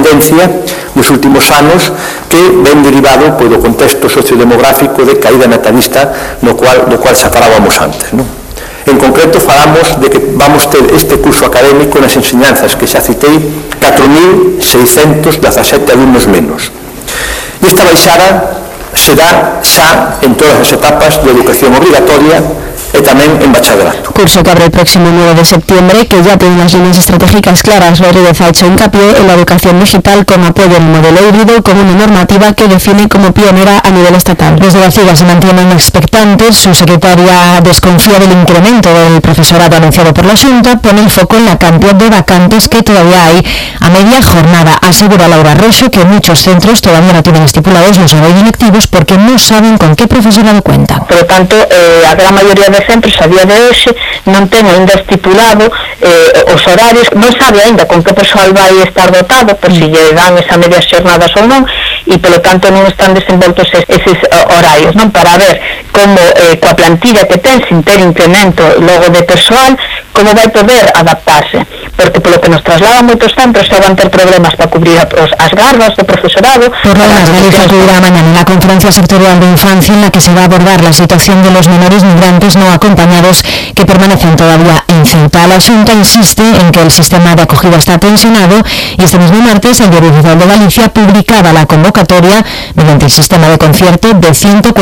tendencia dos últimos anos que ven derivado do contexto sociodemográfico de caída natalista do cual xa falábamos antes, non? En concreto, falamos de que vamos ter este curso académico nas enseñanzas que xa citei 4.617 alumnos menos. E esta baixada será xa en todas as etapas de educación obrigatoria e tamén en bachillerato. Curso que abre el próximo 9 de septiembre, que ya tiene unas líneas estratégicas claras. Rodríguez ha hecho hincapié en la educación digital con apoyo en el modelo híbrido como una normativa que define como pionera a nivel estatal. Desde la CIGA se mantienen expectantes. Su secretaria desconfía del incremento del profesorado anunciado por la Junta, pone el foco en la cantidad de vacantes que todavía hay a media jornada. Asegura Laura Roxo que muchos centros todavía no tienen estipulados los horarios lectivos porque no saben con qué profesorado cuentan. Por lo tanto, a gran maioría de centros a día de hoxe non ten ainda estipulado os horarios, non sabe ainda con que persoal vai estar dotado, por si lle dan esa medias xornadas ou non, e polo tanto non están desenvoltos eses horarios, non, para ver como coa plantilla que ten, sin ter incremento logo de persoal, como vai poder adaptarse, porque polo que nos trasladan moitos centros xa van ter problemas para cubrir as garbas do profesorado. Por lo demás, Galicia acudirá mañana en la conferencia sectorial de infancia en la que se va a abordar la situación de los menores migrantes no acompañados que permanecen todavía en Ceuta. La Xunta insiste en que el sistema de acogida está tensionado y este mismo martes el Diario Oficial de Galicia publicaba la convocatoria mediante el sistema de concierto de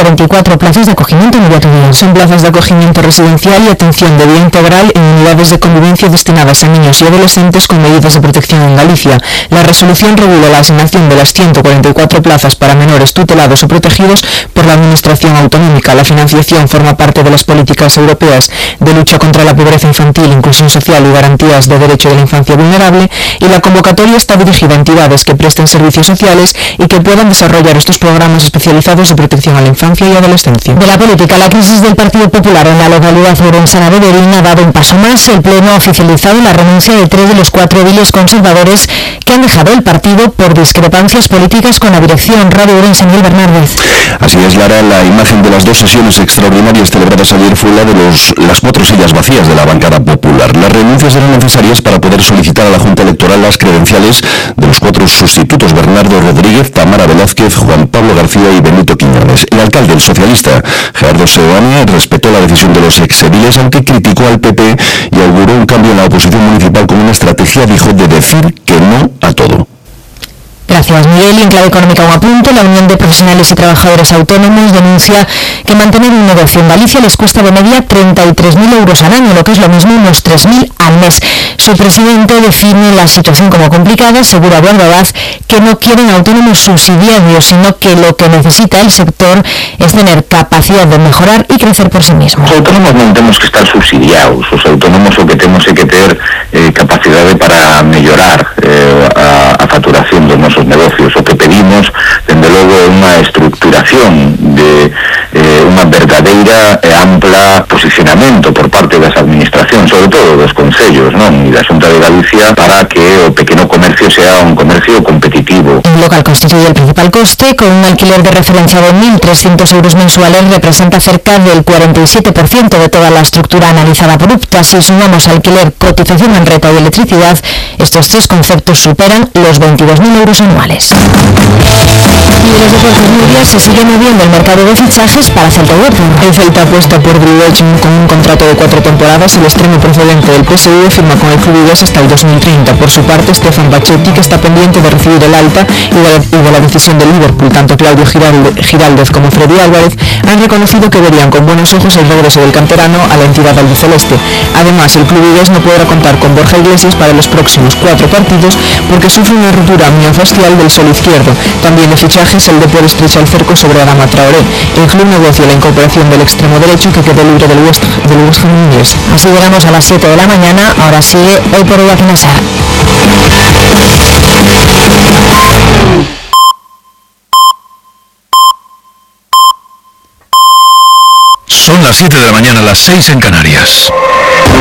144 plazas de acogimiento inmediato. Son plazas de acogimiento residencial y atención de día integral en unidades de convivencia destinadas a niños y adolescentes con medidas de protección en Galicia. La resolución regula la asignación de las 144 plazas para menores tutelados o protegidos por la Administración Autonómica. La financiación forma parte de las políticas europeas de lucha contra la pobreza infantil, inclusión social y garantías de derecho de la infancia vulnerable, y la convocatoria está dirigida a entidades que presten servicios sociales y que puedan desarrollar estos programas especializados de protección a la infancia y adolescencia. De la política, la crisis del Partido Popular en la localidad orensana de Berín ha dado un paso más. El Pleno ha oficializado la renuncia de 3 de los 4 ediles conservadores que han dejado el partido por discrepancias políticas con la dirección. Radio Orense, Miguel Bernárdez. Así es, Lara. La imagen de las 2 sesiones extraordinarias celebradas ayer fue la de las 4 sillas vacías de la bancada popular. Las renuncias eran necesarias para poder solicitar a la Junta Electoral las credenciales de los 4 sustitutos: Bernardo Rodríguez, Tamara Velázquez, Juan Pablo García y Benito Quiñones. El alcalde, el socialista Gerardo Seoane, respetó la decisión de los exediles, aunque criticó al PP y auguró un cambio en la oposición municipal con una estrategia, dijo, de decir que no a todo. Gracias, Miguel. Y en clave económica, un apunte: la Unión de Profesionales y Trabajadores Autónomos denuncia que mantener un negocio en Galicia les cuesta de media 33.000 euros al año, lo que es lo mismo unos 3.000 al mes. Su presidente define la situación como complicada. Asegura Bordalás que no quieren autónomos subsidiarios, sino que lo que necesita el sector es tener capacidad de mejorar y crecer por sí mismo. Os autónomos non temos que estar subsidiados, os autónomos o que temos é que ter capacidade para mellorar a facturación dos nosos negocios. O que pedimos, dende logo, é unha estructuración de unha verdadeira e ampla posicionamento por parte das administracións, sobre todo dos concellos, non? E da Xunta de Galicia, para que o pequeno comercio sea un comercio competitivo. El local constituye el principal coste. Con un alquiler de referencia de 1.300 euros mensuales representa cerca del 47% de toda la estructura analizada por UPTA. Si sumamos alquiler, cotización en renta y electricidad, estos 3 conceptos superan los 22.000 euros anuales. Y de los deportes, Nuria, se sigue moviendo el mercado de fichajes para Celta Huerta. El Celta apuesta por Gruech con un contrato de 4 temporadas. El extremo procedente del PSV firma con el club inglés hasta el 2030. Por su parte, Stefan Pacetti, que está pendiente de recibir el alta y de la decisión del Liverpool, tanto Claudio Giraldez como Freddy Álvarez han reconocido que verían con buenos ojos el regreso del canterano a la entidad albiceleste. Además, el club inglés no podrá contar con Borja Iglesias para los próximos 4 partidos porque sufre una ruptura miofascial del solo izquierdo. También de fichajes, el Depor estrecha el cerco sobre Adama Traoré. El club negocia la incorporación del extremo derecho que quedó libre del West Ham inglés. Así llegamos a las 7 de la mañana. Ahora sigue Hoy por Hoy aquí en Asar. Son las 7 de la mañana, las 6 en Canarias.